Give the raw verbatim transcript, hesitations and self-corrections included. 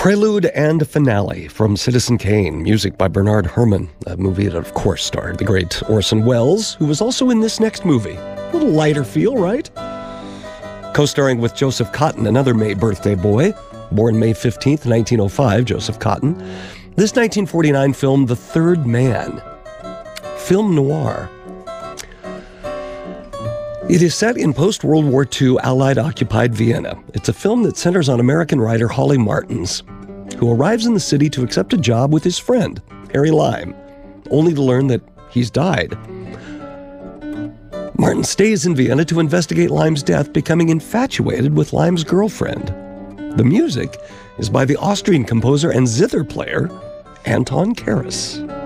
Prelude and Finale from Citizen Kane, music by Bernard Herrmann, a movie that, of course, starred the great Orson Welles, who was also in this next movie. A little lighter feel, right? Co-starring with Joseph Cotten, another May birthday boy, born May fifteenth, nineteen oh five, Joseph Cotten. This nineteen forty-nine film, The Third Man, film noir. It is set in post-World War Two Allied-occupied Vienna. It's a film that centers on American writer Holly Martins, who arrives in the city to accept a job with his friend, Harry Lime, only to learn that he's died. Martin stays in Vienna to investigate Lime's death, becoming infatuated with Lime's girlfriend. The music is by the Austrian composer and zither player, Anton Karas.